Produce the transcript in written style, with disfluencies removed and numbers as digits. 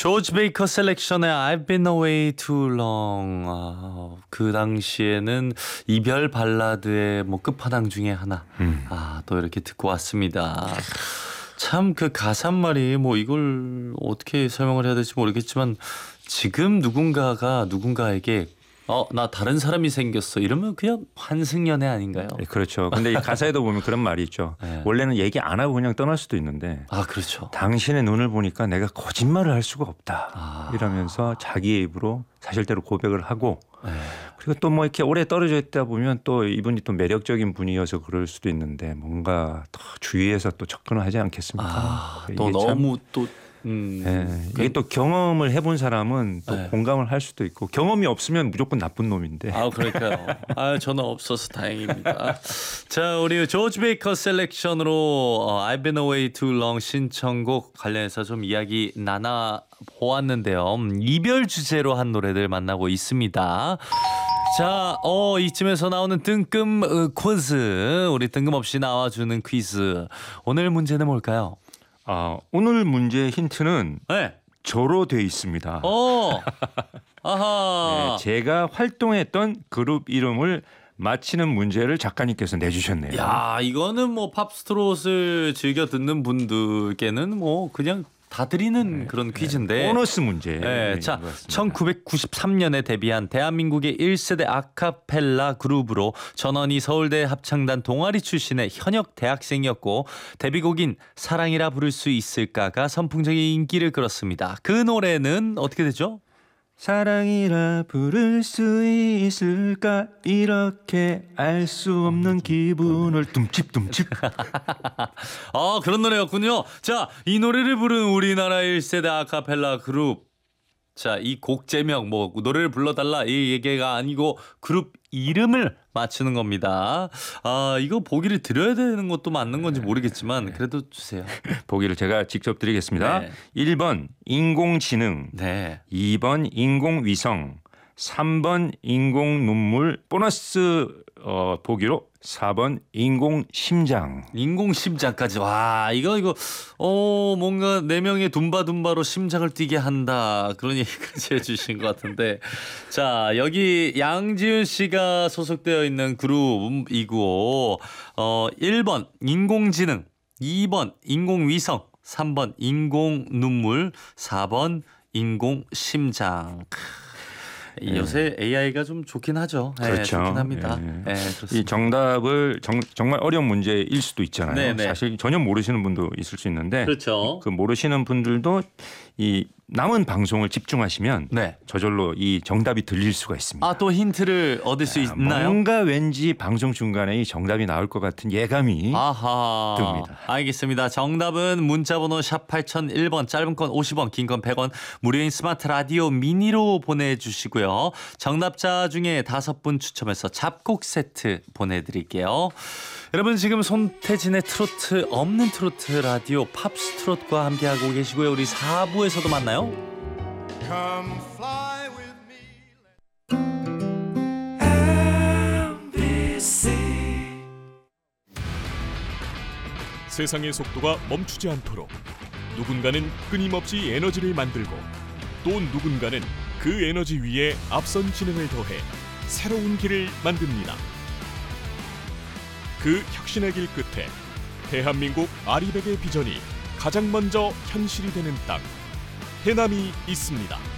조지 베이커 셀렉션의 I've been away too long. 그 당시에는 이별 발라드의 뭐 끝판왕 중에 하나. 또 이렇게 듣고 왔습니다. 참 그 가사말이 뭐 이걸 어떻게 설명을 해야 될지 모르겠지만 지금 누군가가 누군가에게 나 다른 사람이 생겼어 이러면 그냥 환승연애 아닌가요? 네, 그렇죠. 근데 이 가사에도 보면 그런 말이 있죠. 네. 원래는 얘기 안 하고 그냥 떠날 수도 있는데 그렇죠. 당신의 눈을 보니까 내가 거짓말을 할 수가 없다. 이러면서 자기의 입으로 사실대로 고백을 하고 그리고 또 뭐 이렇게 오래 떨어져 있다 보면 또 이분이 또 매력적인 분이어서 그럴 수도 있는데 뭔가 더 주위에서 또 접근을 하지 않겠습니까? 또 너무 또 이게 또 경험을 해본 사람은 또 공감을 할 수도 있고 경험이 없으면 무조건 나쁜 놈인데. 그러니까요. 저는 없어서 다행입니다. 자, 우리 조지 베이커 셀렉션으로 I've been away too long 신청곡 관련해서 좀 이야기 나눠 보았는데요. 이별 주제로 한 노래들 만나고 있습니다. 자, 이쯤에서 나오는 뜬금 퀴즈. 우리 뜬금없이 나와주는 퀴즈. 오늘 문제는 뭘까요? 오늘 문제의 힌트는 네. 저로 돼 있습니다. 아하. 네, 제가 활동했던 그룹 이름을 맞히는 문제를 작가님께서 내주셨네요. 야, 이거는 뭐 팝스트롯을 즐겨 듣는 분들께는 뭐 그냥 다 드리는 그런 퀴즈인데. 보너스 문제. 자, 1993년에 데뷔한 대한민국의 1세대 아카펠라 그룹으로 전원이 서울대 합창단 동아리 출신의 현역 대학생이었고 데뷔곡인 사랑이라 부를 수 있을까가 선풍적인 인기를 끌었습니다. 그 노래는 어떻게 되죠? 사랑이라 부를 수 있을까 이렇게 알 수 없는 기분을 둠칫둠칫. 그런 노래였군요. 자, 이 노래를 부른 우리나라 1세대 아카펠라 그룹. 자, 이 곡 제목 뭐 노래를 불러달라 이 얘기가 아니고 그룹 이름을 맞추는 겁니다. 이거 보기를 드려야 되는 것도 맞는 건지 모르겠지만 그래도 주세요. 보기를 제가 직접 드리겠습니다. 1번 인공지능, 2번 인공위성, 3번 인공눈물, 보너스 보기로 4번 인공심장. 인공심장까지. 와, 이거 뭔가 4명의 둠바둠바로 심장을 뛰게 한다. 그런 얘기까지 해주신 것 같은데. 자, 여기 양지윤 씨가 소속되어 있는 그룹이고 1번 인공지능, 2번 인공위성, 3번 인공눈물, 4번 인공심장. 요새 AI가 좀 좋긴 하죠. 그렇죠. 좋긴 합니다. 이 정답을 정말 어려운 문제일 수도 있잖아요. 사실 전혀 모르시는 분도 있을 수 있는데 그렇죠. 그 모르시는 분들도 이 남은 방송을 집중하시면 저절로 이 정답이 들릴 수가 있습니다. 또 힌트를 얻을 수 있나요? 뭔가 왠지 방송 중간에 이 정답이 나올 것 같은 예감이 듭니다. 알겠습니다. 정답은 문자번호 샵 8001번, 짧은 건 50원, 긴 건 100원, 무료인 스마트 라디오 미니로 보내주시고요. 정답자 중에 5분 추첨해서 잡곡 세트 보내드릴게요. 여러분 지금 손태진의 트로트 없는 트로트 라디오 팝스트롯과 함께하고 계시고요. 우리 4부에서도 만나요. Come fly with me. MBC 세상의 속도가 멈추지 않도록 누군가는 끊임없이 에너지를 만들고 또 누군가는 그 에너지 위에 앞선 지능을 더해 새로운 길을 만듭니다. 그 혁신의 길 끝에 대한민국 아리백의 비전이 가장 먼저 현실이 되는 땅 해남이 있습니다.